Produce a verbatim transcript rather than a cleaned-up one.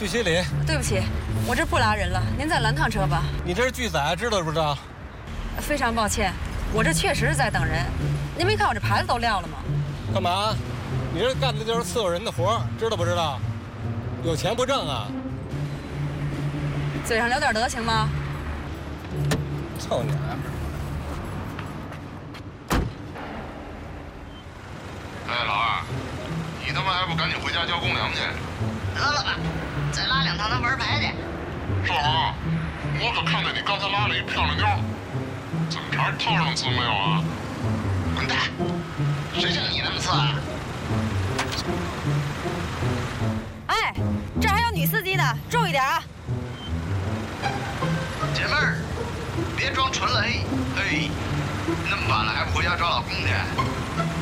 去西里。 对不起，我这不拉人了，您再拦趟车吧。 你这是拒载，知道不知道？ 非常抱歉，我这确实是在等人。您没看我这牌子都撂了吗？ 干嘛？你这干的就是伺候人的活，知道不知道？有钱不挣啊？ 嘴上留点德行吗？ 臭娘们儿！ 哎，老二，你他妈还不赶紧回家交公粮去？ 得了吧，再拉两趟他玩牌去。 少豪，我可看见你刚才拉了一漂亮妞，怎么茬套上词没有啊？ 滚蛋！谁像你那么次啊？ 哎，这还有女司机呢，注意点啊！ 姐妹儿，别装纯了嘿，嘿，那么晚了还不回家找老公去？